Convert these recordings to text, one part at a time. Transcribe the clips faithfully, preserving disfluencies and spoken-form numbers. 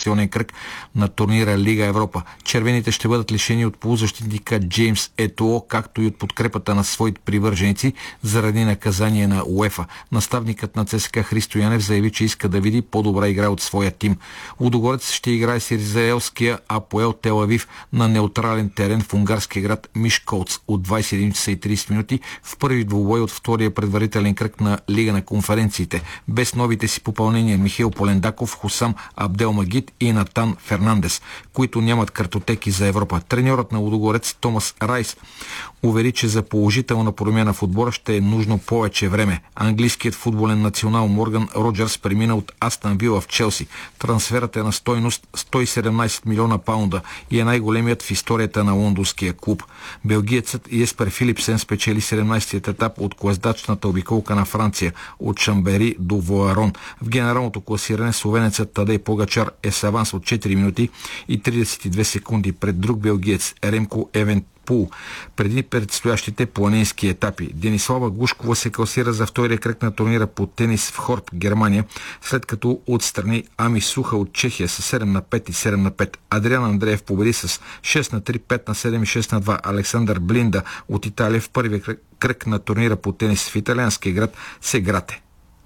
квалификационен кръг на турнира Лига Европа. Червените ще бъдат лишени от полузащитника Джеймс Етоо, както и от подкрепата на своите привърженици заради наказание на УЕФА. Наставникът на ЦСКА Христо Янев заяви, че иска да види по-добра игра от своя тим. Лудогорец ще играе с израелския Апоел Тел Авив на неутрален терен в унгарския град Мишколц от двадесет и един часа и тридесет минути в първи двубой от втория предварителен кръг на Лига на конференциите. Без новите си попълнения Михаил Полендаков, Хусам Абделмагид и Натан Фернандес, които нямат картотеки за Европа. Треньорът на Лудогорец Томас Райс увери, че за положителна промяна в отбора ще е нужно повече време. Английският футболен национал Морган Роджерс премина от Астън Вила в Челси. Трансферът е на стойност сто и седемнадесет милиона паунда и е най-големият в историята на лондонския клуб. Белгиецът Еспер Филипсен спечели седемнадесетият етап от класдачната обиколка на Франция от Шамбери до Воарон. В генералното класиране словенецът Тадей Погачар е с аванс от четири минути и тридесет и две секунди пред друг белгиец Ремко Евенпул преди предстоящите планински етапи. Денислава Глушкова се класира за втория кръг на турнира по тенис в Хорт, Германия, след като отстрани Ами Суха от Чехия с седем на пет и седем на пет. Адриан Андреев победи с шест на три, пет на седем и шест на два. Александър Блинда от Италия в първия кръг на турнира по тенис в италианския град Сеграте.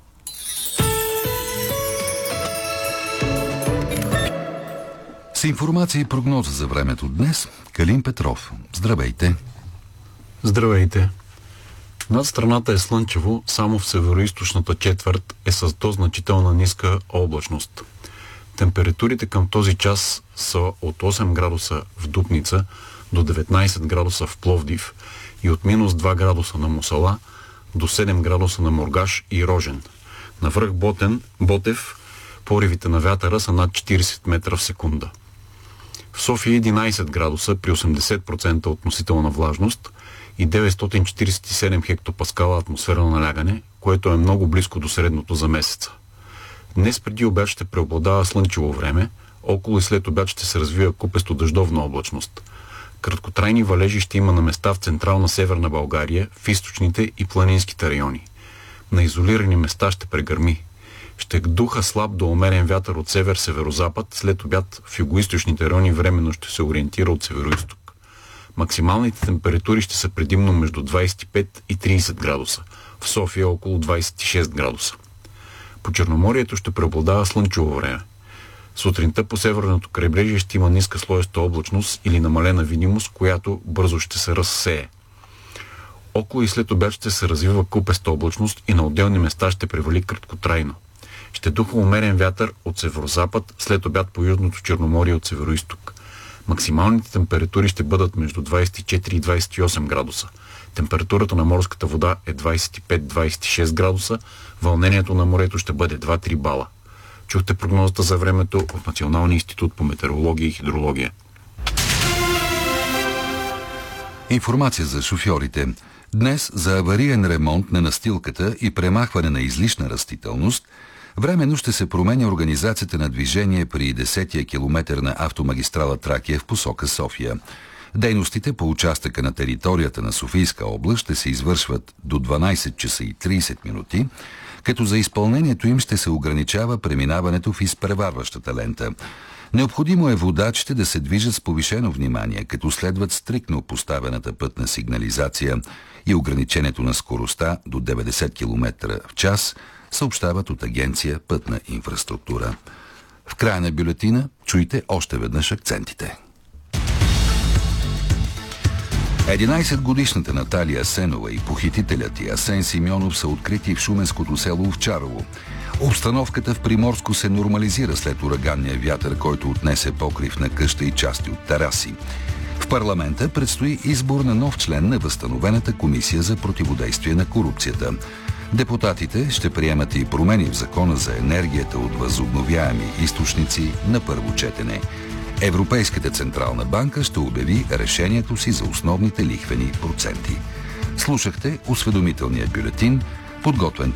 С информация и прогноза за времето днес, Калин Петров. Здравейте! Здравейте! Над страната е слънчево, само в североизточната четвърт е с до значителна ниска облачност. Температурите към този час са от осем градуса в Дупница до деветнадесет градуса в Пловдив и от минус два градуса на Мусала до седем градуса на Мургаш и Рожен. На връх Ботен, Ботев, поривите на вятъра са над четиридесет метра в секунда. В София единадесет градуса при осемдесет процента относителна влажност и деветстотин четиридесет и седем хектопаскала атмосферно налягане, което е много близко до средното за месеца. Днес преди обяд ще преобладава слънчево време, около и след обяд ще се развива купесто дъждовна облачност. Краткотрайни валежи ще има на места в централна северна България, в източните и планинските райони. На изолирани места ще прегърми. Ще духа слаб до умерен вятър от север-северозапад, след обяд в югоизточните райони временно ще се ориентира от североизток. Максималните температури ще са предимно между двадесет и пет и тридесет градуса, в София около двадесет и шест градуса. По Черноморието ще преобладава слънчево време. Сутринта по северното крайбрежие ще има ниска слоеста облачност или намалена видимост, която бързо ще се разсее. Около и след обяд ще се развива купеста облачност и на отделни места ще превали краткотрайно. Ще духа умерен вятър от северозапад, след обяд по Южното Черноморие от североизток. Максималните температури ще бъдат между двадесет и четири и двадесет и осем градуса. Температурата на морската вода е двадесет и пет до двадесет и шест градуса, вълнението на морето ще бъде два до три бала. Чухте прогнозата за времето от Националния институт по метеорология и хидрология. Информация за шофьорите. Днес за авариен ремонт на настилката и премахване на излишна растителност временно ще се променя организацията на движение при десетия километър на автомагистрала Тракия в посока София. Дейностите по участъка на територията на Софийска област ще се извършват до дванадесет часа и тридесет минути, като за изпълнението им ще се ограничава преминаването в изпреварващата лента. Необходимо е водачите да се движат с повишено внимание, като следват стриктно поставената пътна сигнализация и ограничението на скоростта до деветдесет километра в час, съобщават от агенция Пътна инфраструктура. В края на бюлетина чуйте още веднъж акцентите. единадесетгодишната Наталия Асенова и похитителят й Асен Симеонов са открити в шуменското село Овчарово. Обстановката в Приморско се нормализира след ураганния вятър, който отнесе покрив на къща и части от тераси. В парламента предстои избор на нов член на възстановената комисия за противодействие на корупцията. Депутатите ще приемат и промени в закона за енергията от възобновяеми източници на първо четене. Европейската централна банка ще обяви решението си за основните лихвени проценти. Слушахте осведомителния бюлетин, подготвен